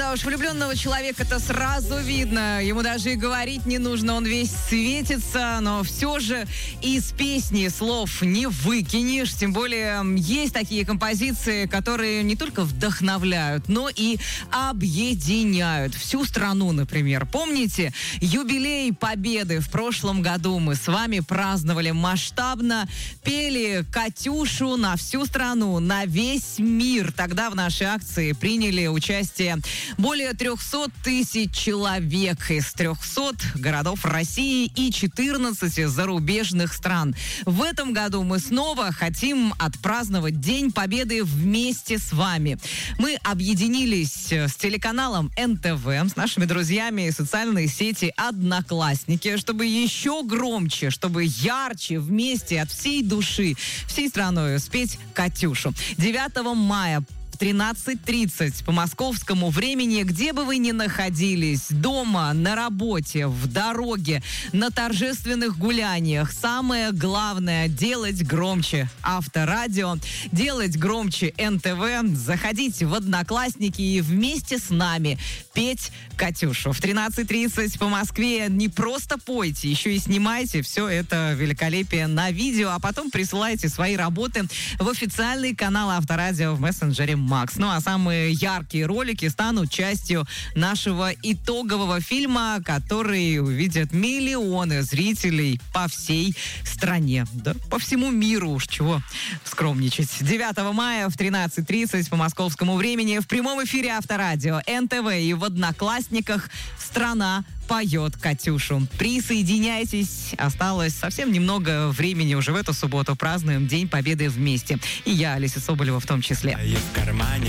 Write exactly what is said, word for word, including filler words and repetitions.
Да уж, влюбленного человека это сразу видно. Ему даже и говорить не нужно, он весь светится, но все же из песни слов не выкинешь. Тем более есть такие композиции, которые не только вдохновляют, но и объединяют всю страну, например. Помните, юбилей Победы в прошлом году мы с вами праздновали масштабно, пели «Катюшу» на всю страну, на весь мир. Тогда в нашей акции приняли участие более триста тысяч человек из трехсот городов России и четырнадцати зарубежных стран. В этом году мы снова хотим отпраздновать День Победы вместе с вами. Мы объединились с телеканалом эн тэ вэ, с нашими друзьями из социальной сети «Одноклассники», чтобы еще громче, чтобы ярче, вместе, от всей души, всей страной спеть «Катюшу». девятого мая в тринадцать тридцать по московскому времени, где бы вы ни находились, дома, на работе, в дороге, на торжественных гуляниях, самое главное — делать громче Авторадио, делать громче эн тэ вэ, заходить в Одноклассники и вместе с нами петь «Катюшу». В тринадцать тридцать по Москве не просто пойте, еще и снимайте все это великолепие на видео, а потом присылайте свои работы в официальный канал Авторадио в мессенджере Макс. Ну а самые яркие ролики станут частью нашего итогового фильма, который увидят миллионы зрителей по всей стране. Да, по всему миру, уж чего скромничать. девятого мая в тринадцать тридцать по московскому времени в прямом эфире Авторадио, эн тэ вэ и в Одноклассниках страна поет «Катюшу». Присоединяйтесь. Осталось совсем немного времени. Уже в эту субботу празднуем День Победы вместе. И я, Олеся Соболева, в том числе.